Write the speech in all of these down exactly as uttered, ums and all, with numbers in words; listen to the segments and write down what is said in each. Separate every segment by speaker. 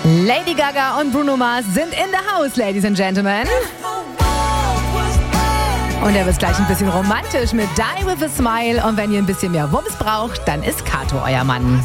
Speaker 1: Lady Gaga und Bruno Mars sind in the house, ladies and gentlemen. Und er wird gleich ein bisschen romantisch mit Die With A Smile. Und wenn ihr ein bisschen mehr Wumms braucht, dann ist Kato euer Mann.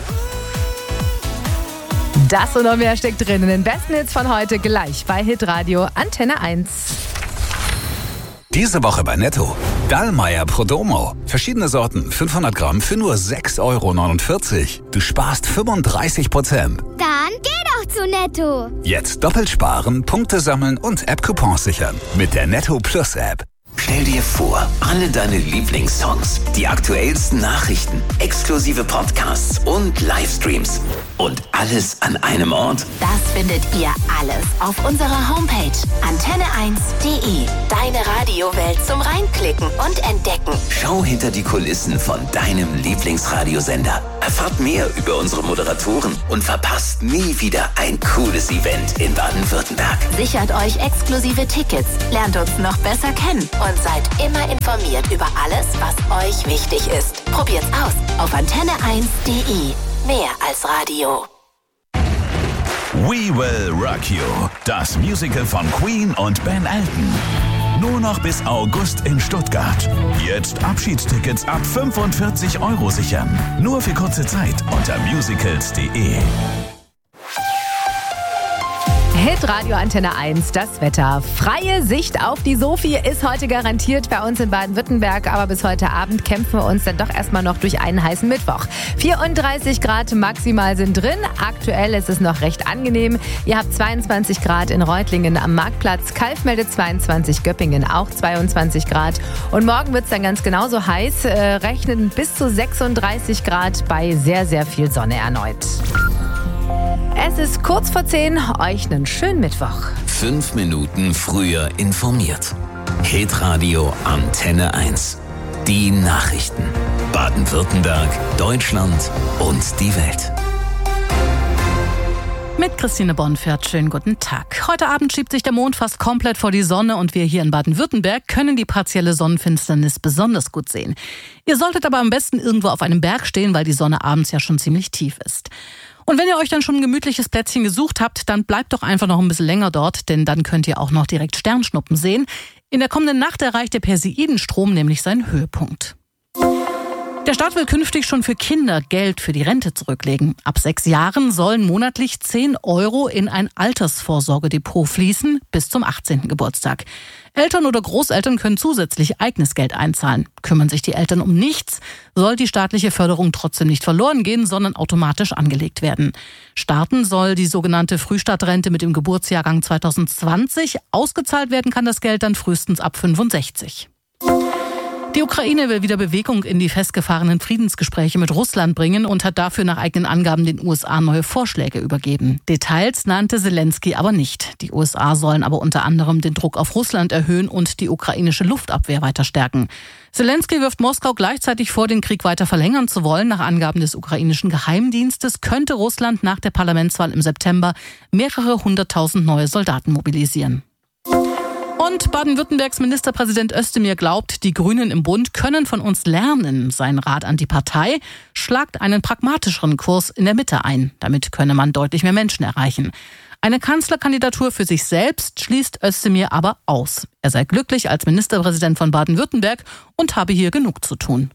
Speaker 1: Das und noch mehr steckt drin in den besten Hits von heute gleich bei Hitradio Antenne eins.
Speaker 2: Diese Woche bei Netto. Dallmayr Prodomo. Verschiedene Sorten, fünfhundert Gramm für nur sechs Euro neunundvierzig. Du sparst fünfunddreißig Prozent.
Speaker 3: Dann geh doch zu Netto.
Speaker 2: Jetzt doppelt sparen, Punkte sammeln und App-Coupons sichern. Mit der Netto Plus App.
Speaker 4: Stell dir vor, alle deine Lieblingssongs, die aktuellsten Nachrichten, exklusive Podcasts und Livestreams und alles an einem Ort.
Speaker 5: Das findet ihr alles auf unserer Homepage antenne eins punkt de. Deine Radiowelt zum Reinklicken und Entdecken.
Speaker 4: Schau hinter die Kulissen von deinem Lieblingsradiosender. Erfahrt mehr über unsere Moderatoren und verpasst nie wieder ein cooles Event in Baden-Württemberg.
Speaker 5: Sichert euch exklusive Tickets, lernt uns noch besser kennen und seid immer informiert über alles, was euch wichtig ist. Probiert's aus auf antenne eins punkt de. Mehr als Radio.
Speaker 6: We Will Rock You. Das Musical von Queen und Ben Elton. Nur noch bis August in Stuttgart. Jetzt Abschiedstickets ab fünfundvierzig Euro sichern. Nur für kurze Zeit unter musicals punkt de.
Speaker 1: Hitradio Antenne eins, das Wetter. Freie Sicht auf die Sophie ist heute garantiert bei uns in Baden-Württemberg, aber bis heute Abend kämpfen wir uns dann doch erstmal noch durch einen heißen Mittwoch. vierunddreißig Grad maximal sind drin, aktuell ist es noch recht angenehm. Ihr habt zweiundzwanzig Grad in Reutlingen am Marktplatz, Kalf meldet zweiundzwanzig, Göppingen auch zweiundzwanzig Grad und morgen wird es dann ganz genauso heiß, äh, rechnen bis zu sechsunddreißig Grad bei sehr, sehr viel Sonne erneut. Es ist kurz vor zehn, euch einen schönen Mittwoch.
Speaker 4: Fünf Minuten früher informiert. Hitradio Antenne eins. Die Nachrichten. Baden-Württemberg, Deutschland und die Welt.
Speaker 7: Mit Christine Bonfert, schönen guten Tag. Heute Abend schiebt sich der Mond fast komplett vor die Sonne und wir hier in Baden-Württemberg können die partielle Sonnenfinsternis besonders gut sehen. Ihr solltet aber am besten irgendwo auf einem Berg stehen, weil die Sonne abends ja schon ziemlich tief ist. Und wenn ihr euch dann schon ein gemütliches Plätzchen gesucht habt, dann bleibt doch einfach noch ein bisschen länger dort, denn dann könnt ihr auch noch direkt Sternschnuppen sehen. In der kommenden Nacht erreicht der Perseidenstrom nämlich seinen Höhepunkt. Der Staat will künftig schon für Kinder Geld für die Rente zurücklegen. Ab sechs Jahren sollen monatlich zehn Euro in ein Altersvorsorgedepot fließen bis zum achtzehnten Geburtstag. Eltern oder Großeltern können zusätzlich eigenes Geld einzahlen. Kümmern sich die Eltern um nichts, soll die staatliche Förderung trotzdem nicht verloren gehen, sondern automatisch angelegt werden. Starten soll die sogenannte Frühstartrente mit dem Geburtsjahrgang zweitausendzwanzig. Ausgezahlt werden kann das Geld dann frühestens ab fünfundsechzig. Die Ukraine will wieder Bewegung in die festgefahrenen Friedensgespräche mit Russland bringen und hat dafür nach eigenen Angaben den U S A neue Vorschläge übergeben. Details nannte Zelensky aber nicht. Die U S A sollen aber unter anderem den Druck auf Russland erhöhen und die ukrainische Luftabwehr weiter stärken. Zelensky wirft Moskau gleichzeitig vor, den Krieg weiter verlängern zu wollen. Nach Angaben des ukrainischen Geheimdienstes könnte Russland nach der Parlamentswahl im September mehrere hunderttausend neue Soldaten mobilisieren. Und Baden-Württembergs Ministerpräsident Özdemir glaubt, die Grünen im Bund können von uns lernen. Sein Rat an die Partei: schlagt einen pragmatischeren Kurs in der Mitte ein. Damit könne man deutlich mehr Menschen erreichen. Eine Kanzlerkandidatur für sich selbst schließt Özdemir aber aus. Er sei glücklich als Ministerpräsident von Baden-Württemberg und habe hier genug zu tun.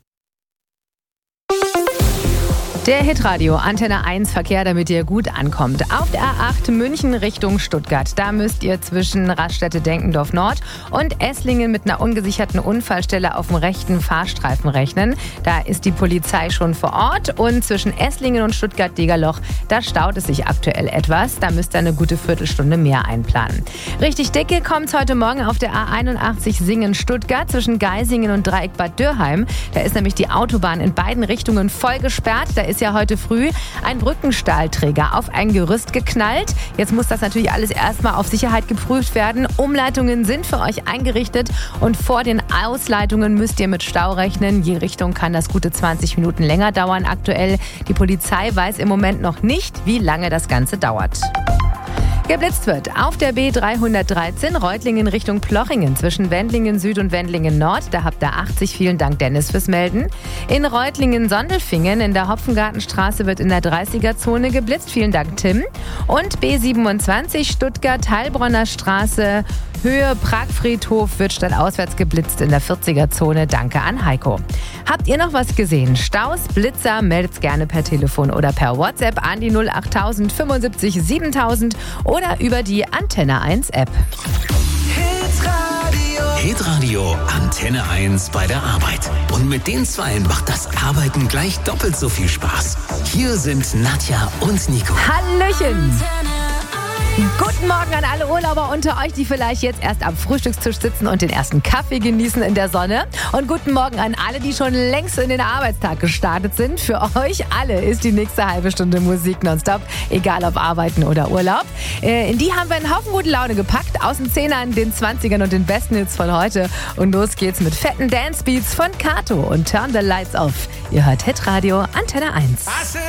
Speaker 1: Der Hitradio Antenne eins Verkehr, damit ihr gut ankommt. Auf der A acht München Richtung Stuttgart. Da müsst ihr zwischen Raststätte Denkendorf Nord und Esslingen mit einer ungesicherten Unfallstelle auf dem rechten Fahrstreifen rechnen. Da ist die Polizei schon vor Ort. Und zwischen Esslingen und Stuttgart-Degerloch, da staut es sich aktuell etwas. Da müsst ihr eine gute Viertelstunde mehr einplanen. Richtig dicke kommt es heute Morgen auf der A einundachtzig Singen-Stuttgart zwischen Geisingen und Dreieck Bad Dürrheim. Da ist nämlich die Autobahn in beiden Richtungen voll gesperrt. Da ist ja heute früh ein Brückenstahlträger auf ein Gerüst geknallt. Jetzt muss das natürlich alles erstmal auf Sicherheit geprüft werden. Umleitungen sind für euch eingerichtet und vor den Ausleitungen müsst ihr mit Stau rechnen. Je Richtung kann das gute zwanzig Minuten länger dauern aktuell. Die Polizei weiß im Moment noch nicht, wie lange das Ganze dauert. Geblitzt wird auf der B dreihundertdreizehn Reutlingen Richtung Plochingen zwischen Wendlingen Süd und Wendlingen Nord. Da habt ihr achtzig. Vielen Dank, Dennis, fürs Melden. In Reutlingen-Sondelfingen in der Hopfengartenstraße wird in der dreißiger Zone geblitzt. Vielen Dank, Tim. Und B siebenundzwanzig Stuttgart, Heilbronner Straße, Höhe Pragfriedhof wird stadtauswärts geblitzt in der vierziger-Zone. Danke an Heiko. Habt ihr noch was gesehen? Staus, Blitzer, meldet's gerne per Telefon oder per WhatsApp an die null acht null null fünfundsiebzig siebentausend oder über die Antenne eins App.
Speaker 4: Hitradio Antenne eins bei der Arbeit. Und mit den Zweien macht das Arbeiten gleich doppelt so viel Spaß. Hier sind Nadja und Nico.
Speaker 1: Hallöchen! Guten Morgen an alle Urlauber unter euch, die vielleicht jetzt erst am Frühstückstisch sitzen und den ersten Kaffee genießen in der Sonne. Und guten Morgen an alle, die schon längst in den Arbeitstag gestartet sind. Für euch alle ist die nächste halbe Stunde Musik nonstop, egal ob Arbeiten oder Urlaub. In die haben wir einen Haufen gute Laune gepackt, aus den Zehnern, den Zwanzigern und den besten Hits von heute. Und los geht's mit fetten Dancebeats von Kato und Turn the Lights Off. Ihr hört Hitradio Antenne eins.